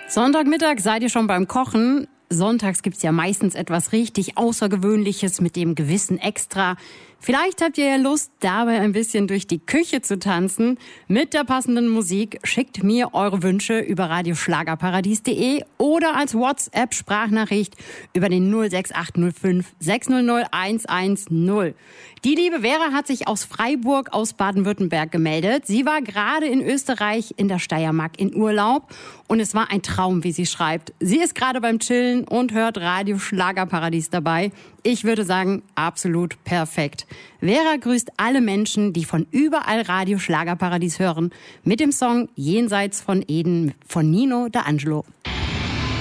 Sonntagmittag seid ihr schon beim Kochen. Sonntags gibt's ja meistens etwas richtig Außergewöhnliches mit dem gewissen Extra. Vielleicht habt ihr ja Lust, dabei ein bisschen durch die Küche zu tanzen. Mit der passenden Musik schickt mir eure Wünsche über radioschlagerparadies.de oder als WhatsApp-Sprachnachricht über den 06805 600 110. Die liebe Vera hat sich aus Freiburg aus Baden-Württemberg gemeldet. Sie war gerade in Österreich in der Steiermark in Urlaub und es war ein Traum, wie sie schreibt. Sie ist gerade beim Chillen und hört Radio Schlagerparadies dabei. Ich würde sagen, absolut perfekt. Vera grüßt alle Menschen, die von überall Radio Schlagerparadies hören, mit dem Song Jenseits von Eden von Nino D'Angelo.